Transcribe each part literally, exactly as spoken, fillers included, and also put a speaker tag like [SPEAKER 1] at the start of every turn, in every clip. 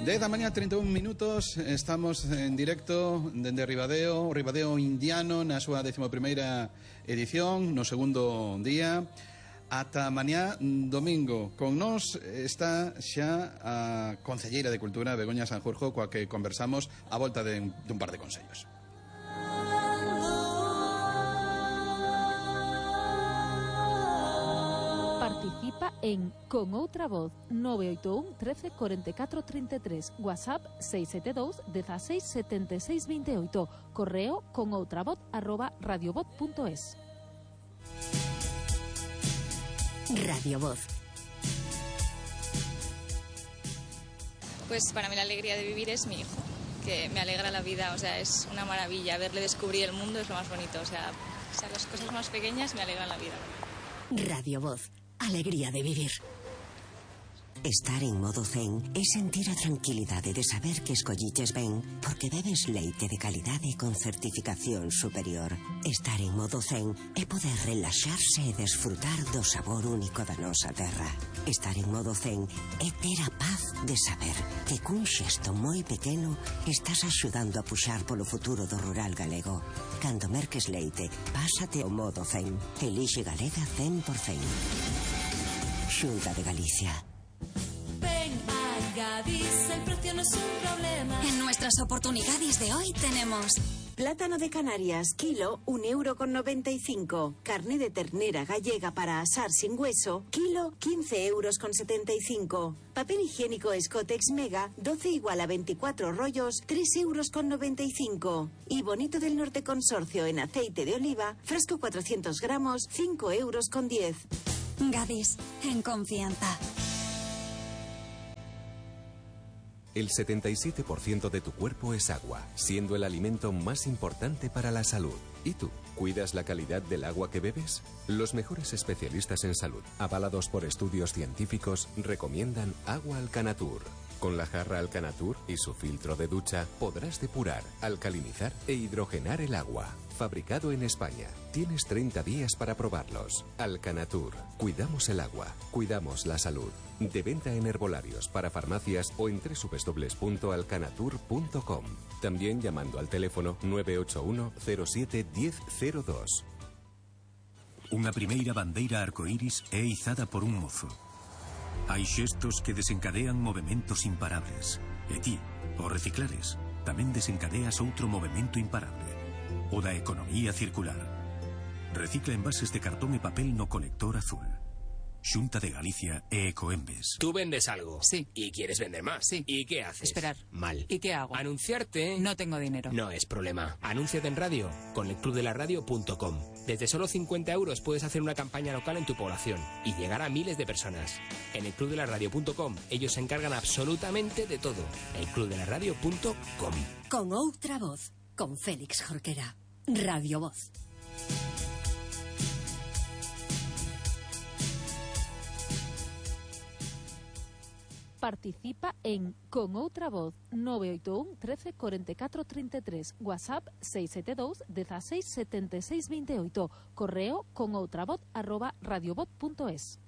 [SPEAKER 1] dez da mañá, trinta e un minutos. Estamos en directo dende Ribadeo, Ribadeo Indiano, na súa décima primeira edición, no segundo día. Ata mañá domingo. Con nós está xa a concelleira de Cultura, Begoña Sanjurjo, coa que conversamos a volta de, de un par de consellos.
[SPEAKER 2] Participa en Con Outra Voz nove oito un, trece, cuarenta y cuatro, treinta y tres, WhatsApp seis siete dos, dieciséis, setenta y seis, veintiocho, correo conoutravoz arroba radiovoz punto es.
[SPEAKER 3] Radio Voz.
[SPEAKER 4] Pues para mí la alegría de vivir es mi hijo, que me alegra la vida, o sea, es una maravilla. Verle descubrir el mundo es lo más bonito, o sea, o sea las cosas más pequeñas me alegran la vida.
[SPEAKER 3] Radio Voz. Alegría de vivir. Estar en modo zen é sentir a tranquilidade de saber que escolliches ben porque bebes leite de calidade con certificación superior. Estar en modo zen é poder relaxarse e desfrutar do sabor único da nosa terra. Estar en modo zen é ter a paz de saber que cun xesto moi pequeno estás axudando a puxar polo futuro do rural galego. Cando merques leite, pásate ao modo zen. Elixe Galega cen por cen. Xunta de Galicia.
[SPEAKER 5] Ven a Gadis, el precio no es un problema.
[SPEAKER 6] En nuestras oportunidades de hoy tenemos
[SPEAKER 7] plátano de Canarias, kilo, un euro con noventa y cinco. Carne de ternera gallega para asar sin hueso, kilo, quince euros con setenta y cinco. Papel higiénico Scotex Mega, doce igual a veinticuatro rollos, tres euros con noventa y cinco. Y Bonito del Norte Consorcio en aceite de oliva, frasco cuatrocientos gramos, cinco euros con diez.
[SPEAKER 6] Gadis, en confianza.
[SPEAKER 8] El setenta y siete por ciento de tu cuerpo es agua, siendo el alimento más importante para la salud. ¿Y tú? ¿Cuidas la calidad del agua que bebes? Los mejores especialistas en salud, avalados por estudios científicos, recomiendan Agua Alcanatur. Con la jarra Alcanatur y su filtro de ducha podrás depurar, alcalinizar e hidrogenar el agua. Fabricado en España. Tienes treinta días para probarlos. Alcanatur. Cuidamos el agua. Cuidamos la salud. De venta en herbolarios, para farmacias o en doble u doble u doble u punto alcanatur punto com. También llamando al teléfono nueve ocho uno, cero siete, diez, cero dos.
[SPEAKER 9] Unha primeira bandeira arcoíris é izada por un mozo. Hai xestos que desencadean movementos imparables. E ti, ao reciclares, tamén desencadeas outro movemento imparable. O da economía circular. Recicla envases de cartón e papel no colector azul. Xunta de Galicia e Ecoembes.
[SPEAKER 10] Tú vendes algo.
[SPEAKER 11] Sí.
[SPEAKER 10] Y quieres vender más.
[SPEAKER 11] Sí.
[SPEAKER 10] ¿Y qué haces?
[SPEAKER 11] Esperar.
[SPEAKER 10] Mal.
[SPEAKER 11] ¿Y qué hago?
[SPEAKER 10] Anunciarte.
[SPEAKER 11] No tengo dinero.
[SPEAKER 10] No es problema. Anúnciate en radio con el club de la radio punto com. Desde solo cincuenta euros puedes hacer una campaña local en tu población y llegar a miles de personas. En el club de la radio punto com ellos se encargan absolutamente de todo. el club de la radio punto com.
[SPEAKER 3] Con Outra Voz, con Félix Jorquera. Radio Voz.
[SPEAKER 2] Participa en Con Outra Voz nove oito un, trece, cuarenta y cuatro, treinta y tres, WhatsApp seis siete dos, dieciséis, setenta y seis, veintiocho, correo conoutravoz arroba radiovoz punto es.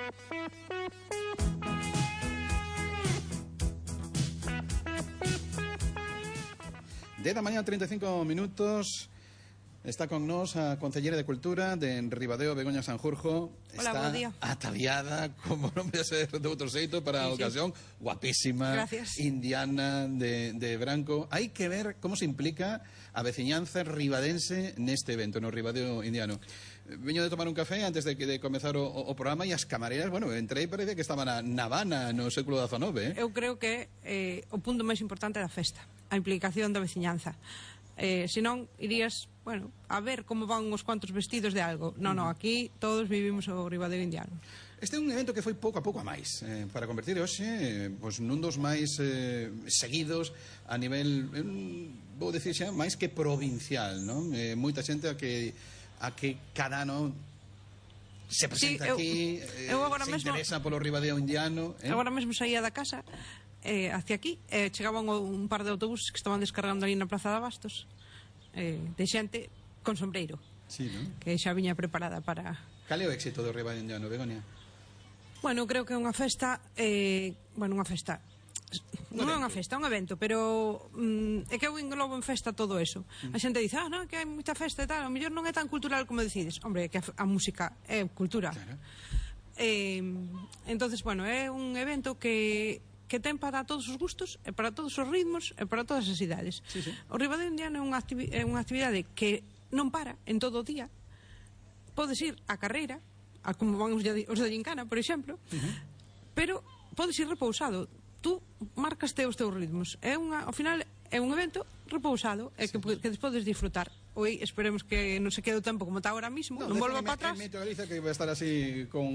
[SPEAKER 1] dez da mañá, trinta e cinco minutos. Está con nos a concelleira de Cultura de Ribadeo, Begoña Sanjurjo.
[SPEAKER 12] Hola,
[SPEAKER 1] está
[SPEAKER 12] bo día.
[SPEAKER 1] ataviada, como non vai ser de outro xeito, para a
[SPEAKER 12] Sí, sí.
[SPEAKER 1] ocasión. Guapísima,
[SPEAKER 12] Gracias.
[SPEAKER 1] indiana, de, de branco. Hai que ver como se implica a veciñanza ribadense neste evento, no Ribadeo Indiano. Veño de tomar un café antes de, de comezar o, o programa e as camareras, bueno, entrei e parece que estaban na Habana no século dezanove, eh?
[SPEAKER 12] Eu creo que é eh, o punto máis importante da festa, a implicación da veciñanza. Eh, senón, irías, bueno, a ver como van uns cuantos vestidos de algo. Non, non, aquí todos vivimos o Ribadeo Indiano.
[SPEAKER 1] Este é un evento que foi pouco a pouco a máis, eh, para convertir hoxe eh, pois, nun dos máis eh, seguidos a nivel, eh, vou dicir xa, máis que provincial, non? Eh, moita xente a que, a que cada ano se presenta
[SPEAKER 12] Sí, eu-
[SPEAKER 1] aquí, eh,
[SPEAKER 12] eu agora
[SPEAKER 1] se
[SPEAKER 12] mesmo-
[SPEAKER 1] interesa polo Ribadeo Indiano, eh?
[SPEAKER 12] Agora mesmo saía da casa eh, hacia aquí, eh, chegaban un par de autobuses que estaban descargando ali na Praza de Abastos, eh, de xente con sombreiro,
[SPEAKER 1] Sí, non?
[SPEAKER 12] que xa viña preparada para...
[SPEAKER 1] Cal é o éxito do Ribadeo Indiano, Begoña?
[SPEAKER 12] Bueno, creo que é unha festa, eh, bueno, unha festa non é unha festa, é un evento, pero mm, é que eu englobo en festa todo eso. A xente dice, ah, non, que hai moita festa e tal, a mellor non é tan cultural como decides. Hombre, é que a, a música é cultura.
[SPEAKER 1] Claro.
[SPEAKER 12] Eh, entonces, bueno, é un evento que que ten para todos os gustos e para todos os ritmos e para todas as idades.
[SPEAKER 1] Sí, sí.
[SPEAKER 12] O Ribadeo Indiano é unha, activi é unha actividade que non para en todo o día. Podes ir á carreira, a como van os de, os de Gincana, por exemplo, uh-huh. pero podes ir repousado. Tú marcaste os teus ritmos. É unha, ao final é un evento repousado e que, que podes disfrutar. Hoy esperemos que non se quede o tempo como está ahora mismo, no, non volva para atrás.
[SPEAKER 1] En Meteo Galicia que vai estar así con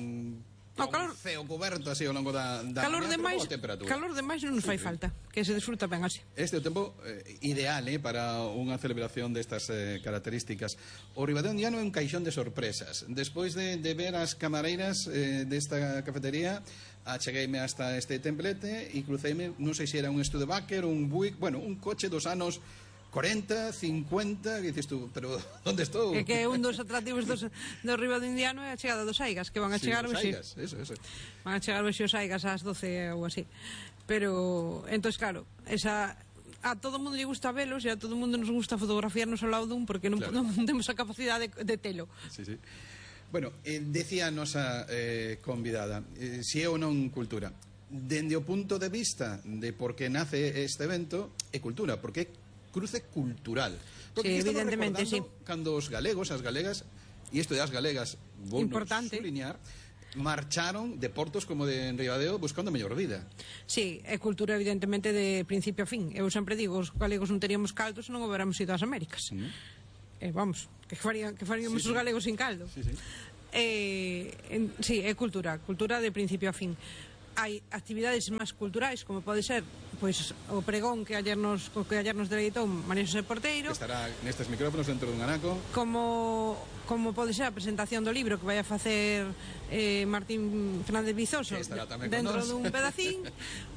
[SPEAKER 12] no, calor,
[SPEAKER 1] ceo coberto así ao longo da, da
[SPEAKER 12] calor
[SPEAKER 1] mañá,
[SPEAKER 12] demais, calor demais non nos fai falta, que se disfruta ben así.
[SPEAKER 1] Este é o tempo eh, ideal eh, para unha celebración destas eh, características. O Ribadeo Indiano é un caixón de sorpresas. Despois de, de ver as camareiras eh, desta cafetería, achegueime hasta este templete e cruceime, non sei se era un Studebaker, un Buick, bueno, un coche dos anos cuarenta, cincuenta, que dices tú, pero onde estou?
[SPEAKER 12] É que un dos atractivos dos, do Ribadeo Indiano é a chegada dos Aigas, que van a chegar
[SPEAKER 1] sí,
[SPEAKER 12] hoxe.
[SPEAKER 1] Aigas, eso, eso.
[SPEAKER 12] Van a chegar hoxe os Aigas ás doce ou así. Pero, entonces claro, esa a todo mundo lle gusta velos e a todo mundo nos gusta fotografiarnos ao lado dun porque non, claro. non temos a capacidade de, de telo.
[SPEAKER 1] Sí, sí. Bueno, eh, decía a nosa eh, convidada, eh, se é ou non cultura. Dende o punto de vista de por que nace este evento, é cultura, porque é cruce cultural. Porque
[SPEAKER 12] sí, evidentemente, sí.
[SPEAKER 1] Cando os galegos, as galegas, e isto das galegas, vou subliñar, marcharon de portos como de Ribadeo buscando a mellor vida.
[SPEAKER 12] Sí, é cultura evidentemente de principio a fin. Eu sempre digo, os galegos non teríamos caldo se non houbéramos ido ás Américas. Mm. Eh, vamos, que, faría, que faríamos sí, os galegos sí. sin caldo.
[SPEAKER 1] Sí, sí.
[SPEAKER 12] Eh, en, sí, é cultura, cultura de principio a fin. Hai actividades máis culturais, como pode ser pois o pregón que ayer nos, que ayer nos deleitou María José Porteiro,
[SPEAKER 1] que estará nestes micrófonos dentro dun anaco,
[SPEAKER 12] como, como pode ser a presentación do libro que vai a facer eh, Martín Fernández Vizoso dentro dun pedacín,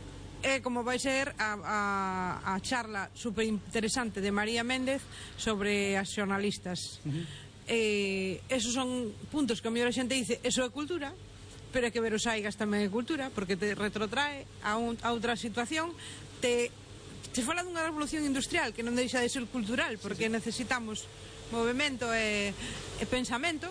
[SPEAKER 12] e como vai ser a, a, a charla super interesante de María Méndez sobre as xornalistas. Uh-huh. eh, esos son puntos que a mellor a xente dice, eso é cultura, pero é que ver os Aigas tamén é cultura, porque te retrotrae a, un, a outra situación. Te, te fala dunha revolución industrial que non deixa de ser cultural, porque sí, sí. necesitamos movimento e, e pensamento,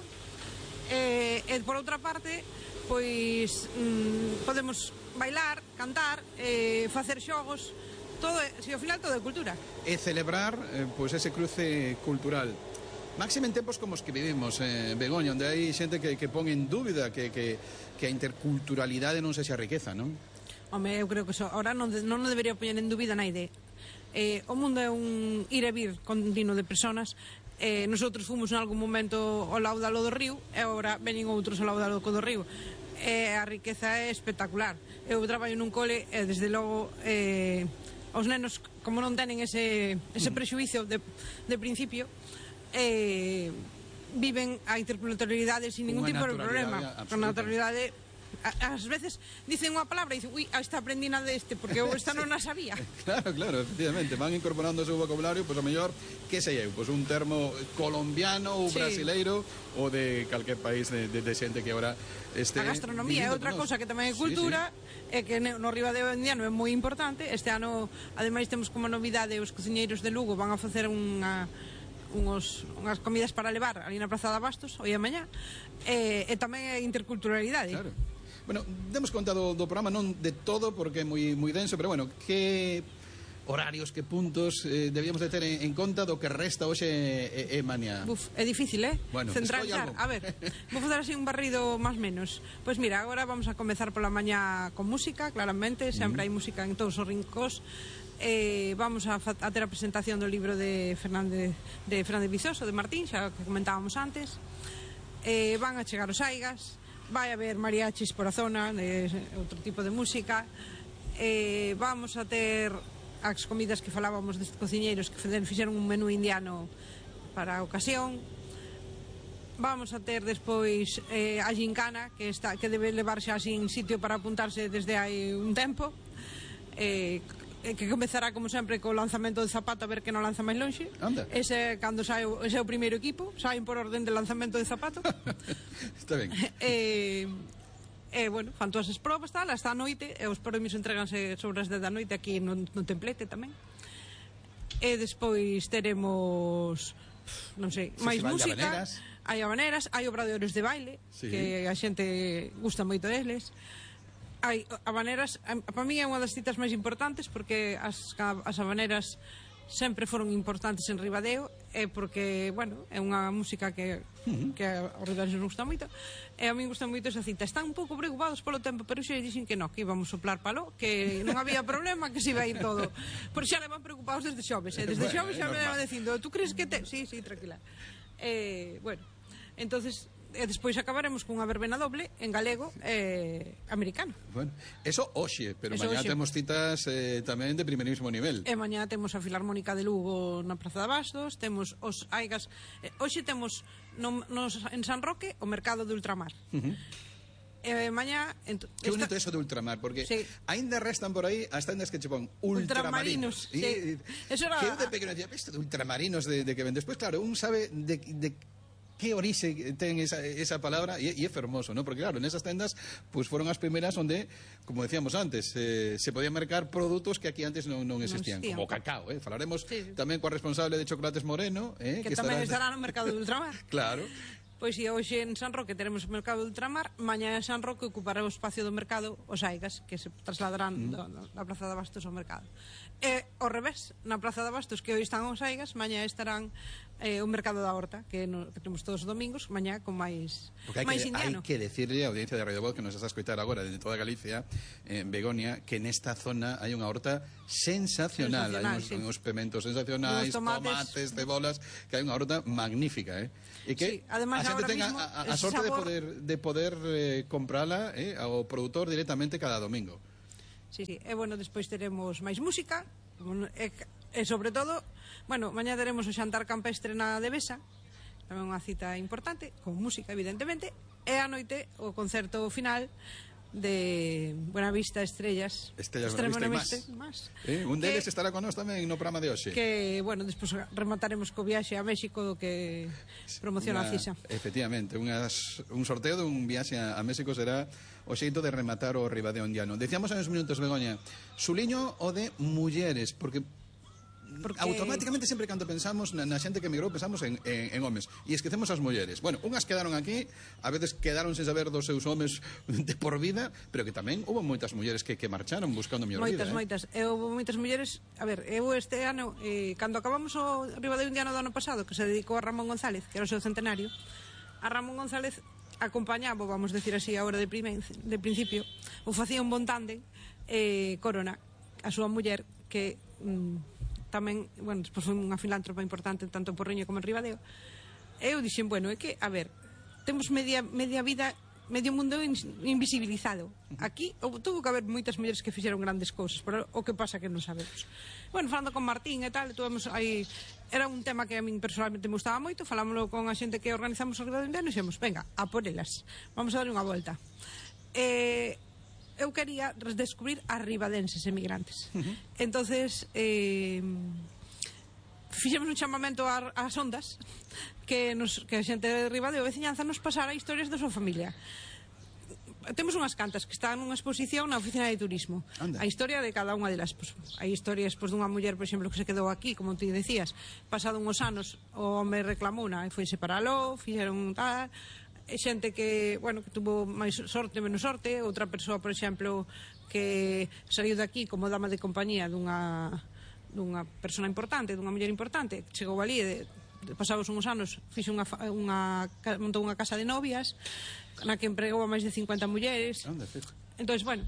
[SPEAKER 12] e, e por outra parte pois mm, podemos bailar, cantar, eh, facer xogos, todo, si ao final todo é cultura.
[SPEAKER 1] E celebrar eh, pois ese cruce cultural. Máxime en tempos como os que vivimos, eh, Begoña, onde hai xente que, que pon en dúbida que, que, que a interculturalidade non sexa riqueza, non?
[SPEAKER 12] Home, eu creo que so, ahora non, non debería poñer en dúbida naide. Eh, o mundo é un ir e vir continuo de personas. Eh, nosotros fomos en algún momento ao laudalo do río e agora veñen outros ao laudalo do río. Eh, a riqueza é espectacular. Eu traballo nun cole e desde logo eh, os nenos, como non tenen ese, ese prexuizo de, de principio, eh, viven a interculturalidade sin ningún tipo de problema. Con naturalidade, ás veces dicen unha palabra e dicen, ui, esta aprendina deste porque eu esta non a sabía.
[SPEAKER 1] Claro, claro, efectivamente, van incorporando o seu vocabulario, pois pues, a mellor, que sei eu, pois pues, un termo colombiano ou sí. brasileiro ou de calquer país de, de, de xente que agora este
[SPEAKER 12] a gastronomía é outra cousa que tamén é cultura, sí, sí. é que no Ribadeo Indiano é moi importante. Este ano, ademais, temos como novidade os cociñeiros de Lugo van a facer unha Unos, unhas comidas para levar ali na Praza de Abastos hoy a mañá, e, e tamén é interculturalidade.
[SPEAKER 1] Claro. Bueno, demos conta do, do programa, non de todo porque é moi, moi denso, pero bueno, que horarios, que puntos eh, debíamos de ter en, en conta do que resta hoxe e, e mañá?
[SPEAKER 12] Buf, é difícil, eh?
[SPEAKER 1] Bueno,
[SPEAKER 12] centralizar. A ver, vou fazer así un barrido máis menos. Pois pues mira, agora vamos a comezar pola mañá con música, claramente, sempre mm. hai música en todos os rincóns. Eh, vamos a, a ter a presentación do libro de Fernández de Fernández Vizoso, de Martín, xa que comentábamos antes. Eh, van a chegar os Aigas, vai haber mariachis por a zona, de outro tipo de música. Eh, vamos a ter as comidas que falábamos destes cociñeiros que fixeron un menú indiano para a ocasión. Vamos a ter despois eh, a gincana que, está, que debe levarse así en sitio para apuntarse desde hai un tempo. Eh, que comezará como sempre co lanzamento de zapato, a ver que non lanza máis lonxe.
[SPEAKER 1] Anda.
[SPEAKER 12] Ese cando sae, ese é o primeiro equipo, saen por orden de lanzamento de zapato.
[SPEAKER 1] Está ben.
[SPEAKER 12] Eh, E, bueno, fan todas as probas, tal, hasta a noite, e os premios entreganse sobre as dez da noite aquí no, no templete tamén. E despois teremos, non sei, máis música. Hai habaneras, hai obradoiros de baile, sí, que a xente gusta moito deles. Hai habaneras, para mí é unha das citas máis importantes, porque as, as habaneras sempre foron importantes en Ribadeo, é porque, bueno, é unha música que, uh-huh. que aos ribadeños nos gusta moito, e a mí gusta moito esa cita. Están un pouco preocupados polo tempo, pero xe dixen que non, que íbamos soplar palo, que non había problema, que se iba a ir todo. Por xa levan preocupados desde xoves, eh? desde xoves xa me levan dicindo, tú crees que te... Sí, sí, tranquila. Eh, bueno, entonces... E despois acabaremos cunha verbena doble en galego e eh, americano.
[SPEAKER 1] Bueno, eso hoxe, pero eso mañá oxe. Temos citas eh, tamén de primerísimo nivel.
[SPEAKER 12] E mañá temos a Filarmónica de Lugo na Praza de Bastos, temos os Aigas, eh, hoxe temos no, nos, en San Roque o mercado de ultramar. Uh-huh. E mañá... Ent,
[SPEAKER 1] que bonito esta... eso de ultramar, porque sí. Ainda restan por aí as tendas que che pon
[SPEAKER 12] ultramarinos.
[SPEAKER 1] ultramarinos.
[SPEAKER 12] Sí. E, eso era...
[SPEAKER 1] Que eu de pequeno decía, isto de ultramarinos de, de que ven. Despois, claro, un sabe de... de que orixe ten esa, esa palabra e, e é fermoso, ¿no? Porque claro, nesas tendas pues fueron as primeras onde, como decíamos antes, eh, se podían mercar produtos que aquí antes non, non existían, no existían, como o cacao, eh? Falaremos sí. tamén coa responsable de Chocolates Moreno, eh?
[SPEAKER 12] que, que tamén estará no mercado de ultramar.
[SPEAKER 1] Claro.
[SPEAKER 12] Pois si hoxe en San Roque teremos o mercado de ultramar, mañá en San Roque ocupará o espacio do mercado os Aigas, que se trasladarán mm. do, do, da Praza de Bastos ao mercado. E ao revés, na Praza de Bastos, que hoxe están os Aigas, mañá estarán eh, o mercado da Horta, que, no, que temos todos os domingos, mañá con máis máis
[SPEAKER 1] que,
[SPEAKER 12] indiano.
[SPEAKER 1] Hai que decirle a audiencia de Radio Voz que nos está a escoitar agora desde toda Galicia, en Begonia, que nesta zona hai unha horta sensacional, sensacional hai uns, sí. uns pementos sensacionais, tomates, tomates, cebolas, que hai unha horta magnífica, eh? E que sí, además, a xente tenga mismo, a, a, a sorte sabor... de poder, de poder eh, comprala eh, ao produtor directamente cada domingo.
[SPEAKER 12] Sí, sí, e bueno, despois teremos máis música, e, e sobre todo, bueno, mañá teremos o xantar campestre na Devesa, tamén unha cita importante, con música, evidentemente, e a noite o concerto final de Buenavista Estrellas
[SPEAKER 1] Estrellas Buenavista e máis eh, un deles que, estará con nós tamén no programa de hoxe,
[SPEAKER 12] que, bueno, despois remataremos co viaxe a México do que promociona
[SPEAKER 1] una,
[SPEAKER 12] a CISA.
[SPEAKER 1] Efectivamente, unhas, un sorteo de un viaxe a, a México será o xeito de rematar o Ribadeo indiano. Decíamos en uns minutos, Begoña, suliño o de mulleres, porque Porque... automáticamente sempre cando pensamos na, na xente que emigrou pensamos en, en, en homes e esquecemos as mulleres. Bueno, unhas quedaron aquí, a veces quedaron sen saber dos seus homes de por vida, pero que tamén houve moitas mulleres que, que marcharon buscando mellor
[SPEAKER 12] vida. Moitas,
[SPEAKER 1] eh?
[SPEAKER 12] moitas. E houve moitas mulleres, a ver, eu este ano, eh, cando acabamos o Ribadeo indiano do ano pasado, que se dedicou a Ramón González, que era o seu centenario, a Ramón González acompañaba, vamos decir así, agora de, primen, de principio, o facía un bon tándem, eh, Corona, a súa muller, que... Mm, tamén, bueno, despois foi unha filántropa importante tanto en Porriño como en Ribadeo. E eu dixen, bueno, é que, a ver, temos media, media vida, medio mundo invisibilizado. Aquí tuvo que haber moitas mulleres que fixeron grandes cousas, pero o que pasa que non sabemos. Bueno, falando con Martín e tal, tuvemos aí, era un tema que a min personalmente me gustaba moito, falámoslo con a xente que organizamos o Ribadeo indiano e dixemos, venga, a por elas, vamos a dar unha volta. E... eu quería descubrir as ribadenses emigrantes. Uh-huh. Entonces eh, fixemos un chamamento ás ondas que, nos, que a xente de Ribadeo veciñanza nos pasara historias da súa familia. Temos unhas cantas que están nunha exposición na oficina de turismo. Anda. A historia de cada unha delas, pues, hai historias pues, dunha muller, por exemplo, que se quedou aquí, como ti decías, pasado unhos anos o home reclamou-na e foi separalo, fixeron tal... E xente que, bueno, que tuvo máis sorte, menos sorte, outra persoa, por exemplo, que saiu daqui como dama de compañía dunha dunha persona importante, dunha muller importante, chegou ali e de, pasados uns anos fixo unha, unha montou unha casa de novias na que empregou a máis de cincuenta mulleres. Entón, bueno,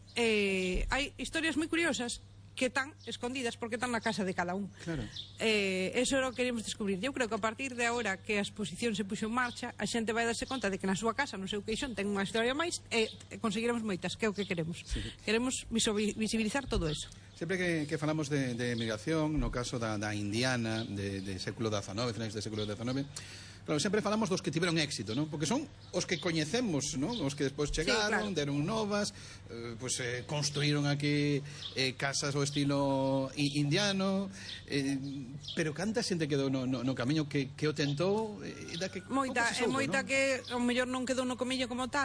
[SPEAKER 12] eh, hai historias moi curiosas que están escondidas porque están na casa de cada un.
[SPEAKER 1] Claro.
[SPEAKER 12] Eh, eso era o que queríamos descubrir. Eu creo que a partir de agora que a exposición se puxo en marcha, a xente vai darse conta de que na súa casa, no seu queixón, ten unha historia máis e conseguiremos moitas, que é o que queremos. Sí. Queremos visibilizar todo eso.
[SPEAKER 1] Sempre que, que falamos de, de emigración, no caso da, da indiana, de, de século dezanove, finais do século dezanove, claro, sempre falamos dos que tiveron éxito, ¿no? Porque son os que coñecemos, ¿no? Os que despois chegaron, sí, claro, deron novas, eh, pues, eh, construíron aquí eh, casas ao estilo indiano, eh, pero canta xente quedou no, no, no camiño que, que o tentou, eh, da que
[SPEAKER 12] moita, é moita, ¿no? Que o mellor non quedou no comiño como tal,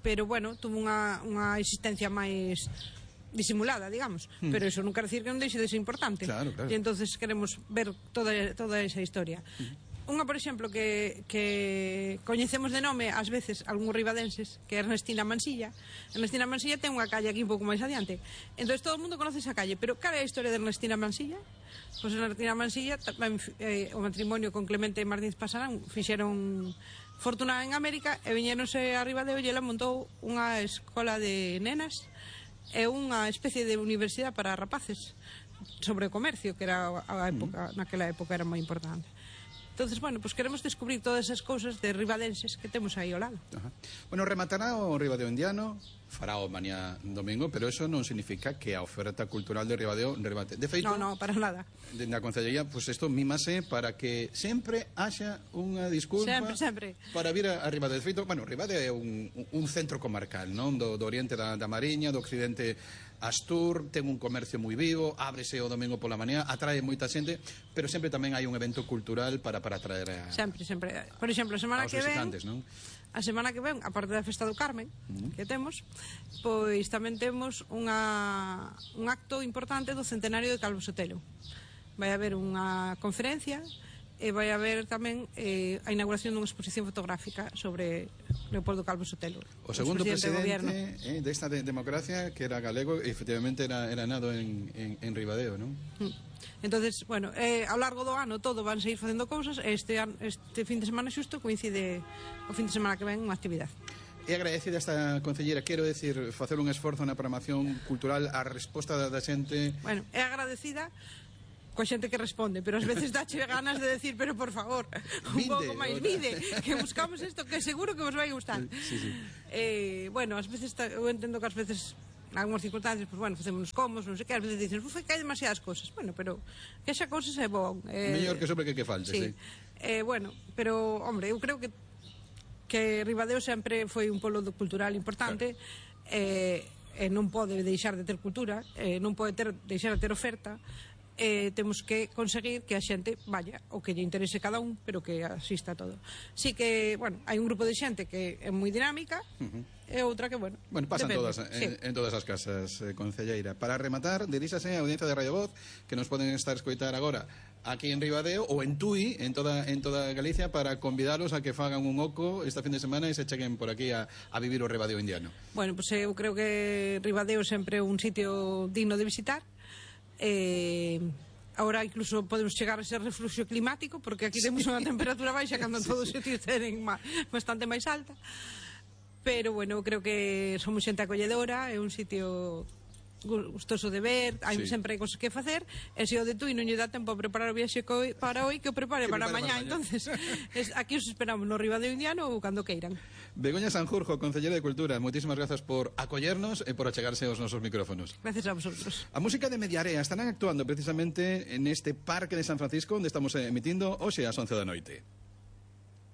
[SPEAKER 12] pero bueno, tuvo unha, unha existencia máis disimulada, digamos, mm. pero eso non quer decir que non deixe de ser importante.
[SPEAKER 1] Claro, claro.
[SPEAKER 12] E entonces queremos ver toda, toda esa historia. Mm. Unha, por exemplo, que, que coñecemos de nome ás veces algúns ribadenses, que é Ernestina Mansilla. Ernestina Mansilla ten unha calle aquí un pouco máis adiante. Entonces todo o mundo conoce esa calle, pero cal é a historia de Ernestina Mansilla? Pois Ernestina Mansilla, eh, o matrimonio con Clemente Martínez Pasarán, fixeron fortuna en América e viñéronse a Ribadeo e ela montou unha escola de nenas é unha especie de universidade para rapaces sobre o comercio, que era a época, mm. naquela época era moi importante. Entonces, bueno, pues queremos descubrir todas esas cousas de ribadenses que temos aí ao lado.
[SPEAKER 1] Ajá. Bueno, rematará o Ribadeo Indiano, fará o mañá domingo, pero eso non significa que a oferta cultural de Ribadeo rebate. De feito,
[SPEAKER 12] no, no, para nada.
[SPEAKER 1] Na Concellería, pues isto mímase para que sempre haxa unha disculpa
[SPEAKER 12] sempre, sempre.
[SPEAKER 1] para vir a, a Ribadeo. De feito, bueno, Ribadeo é un, un centro comarcal, non? Do, do oriente da, da Mariña, do occidente Astur, ten un comercio moi vivo, ábrese o domingo pola mañá, atrae moita xente, pero sempre tamén hai un evento cultural para, para atraer a...
[SPEAKER 12] Sempre, sempre. Por exemplo, a semana que ven...
[SPEAKER 1] non?
[SPEAKER 12] A semana que ven, aparte da Festa do Carmen, uh-huh. que temos, pois tamén temos unha, un acto importante do centenario de Calvo Sotelo. Vai haber unha conferencia e vai haber tamén eh, a inauguración dunha exposición fotográfica sobre Leopoldo Calvo Sotelo.
[SPEAKER 1] O segundo presidente, presidente eh, desta de democracia, que era galego, efectivamente era, era nado en, en, en Ribadeo, non?
[SPEAKER 12] Mm. Entonces, bueno, eh, ao largo do ano todo van seguir facendo cousas e este, este fin de semana xusto coincide o fin de semana que ven unha actividade.
[SPEAKER 1] E agradecida esta concelleira, quero decir, facer un esforzo na programación cultural, a resposta da, da xente...
[SPEAKER 12] Bueno, é agradecida coa xente que responde, pero ás veces dache ganas de decir, pero por favor, un
[SPEAKER 1] vinde,
[SPEAKER 12] pouco máis vide, que buscamos isto que seguro que vos vai gustar.
[SPEAKER 1] Sí, sí.
[SPEAKER 12] Eh, bueno, ás veces eu entendo que ás veces algunhas circunstancias, pues bueno, facemos comos, non sei que, ás veces dicen, uf, que hai demasiadas cosas. Bueno, pero que xa cosas é bon.
[SPEAKER 1] Eh, Mellor que sobre que que falte, sí. sí.
[SPEAKER 12] Eh, bueno, pero, hombre, eu creo que que Ribadeo sempre foi un polo cultural importante, claro. eh, e non pode deixar de ter cultura, eh, non pode ter, deixar de ter oferta, eh, temos que conseguir que a xente vaya o que lle interese cada un, pero que asista a todo. Sí que, bueno, hai un grupo de xente que é moi dinámica, uh-huh. e outra que, bueno,
[SPEAKER 1] bueno, pasan
[SPEAKER 12] depende.
[SPEAKER 1] todas
[SPEAKER 12] sí.
[SPEAKER 1] en, en todas as casas, eh, concelleira. Para rematar, diríxase a audiencia de Radio Voz, que nos poden estar escoitar agora aquí en Ribadeo ou en Tui, en toda en toda Galicia, para convidalos a que fagan un oco esta fin de semana e se cheguen por aquí a, a vivir o Ribadeo indiano.
[SPEAKER 12] Bueno, pues eu creo que Ribadeo sempre é un sitio digno de visitar. Eh, ahora incluso podemos chegar a ser refluxo climático, porque aquí temos unha temperatura baixa cando sí, todos os sitios tenen bastante máis alta, pero bueno, creo que somos xente acolledora, é un sitio gustoso de ver, hai sí. sempre cosas que facer, e se o de Tui non lle dá tempo a preparar o viaxe para hoy, que o prepare que para mañá, entonces es, aquí os esperamos no Ribadeo indiano ou cando queiran.
[SPEAKER 1] Begoña Sanjurjo, concelleira de Cultura, moitísimas grazas por acollernos e por achegarse aos nosos micrófonos.
[SPEAKER 12] Gracias a vosotros.
[SPEAKER 1] A música de Mediarea estarán actuando precisamente en este Parque de San Francisco, onde estamos emitindo hoxe ás once da noite.